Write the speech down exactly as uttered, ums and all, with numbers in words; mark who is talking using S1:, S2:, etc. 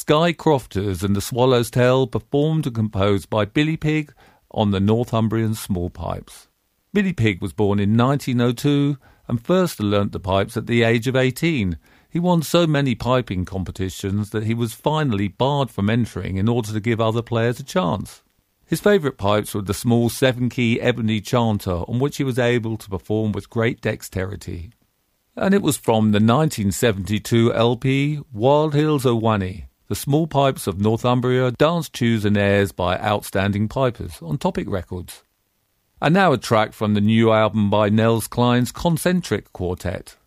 S1: Sky Crofters and the Swallow's Tail, performed and composed by Billy Pigg on the Northumbrian small pipes. Billy Pigg was born in nineteen oh two and first learnt the pipes at the age of eighteen. He won so many piping competitions that he was finally barred from entering in order to give other players a chance. His favourite pipes were the small seven-key ebony chanter, on which he was able to perform with great dexterity. And it was from the nineteen seventy-two L P Wild Hills o' Whanney, the small pipes of Northumbria, dance tunes and airs by outstanding pipers on Topic Records. And now a track from the new album by Nels Cline's Concentric Quartet.